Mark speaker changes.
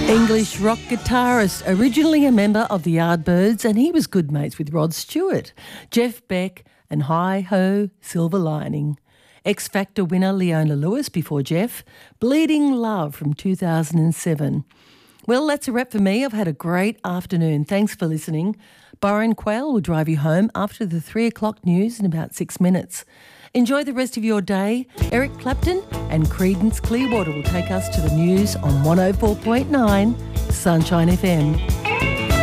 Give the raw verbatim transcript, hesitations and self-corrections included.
Speaker 1: English rock guitarist, originally a member of the Yardbirds, and he was good mates with Rod Stewart, Jeff Beck and Hi Ho Silver Lining. X Factor winner Leona Lewis before Jeff, Bleeding Love from two thousand seven. Well, that's a wrap for me. I've had a great afternoon. Thanks for listening. Byron Quayle will drive you home after the three o'clock news in about six minutes. Enjoy the rest of your day. Eric Clapton and Creedence Clearwater will take us to the news on one oh four point nine Sunshine F M.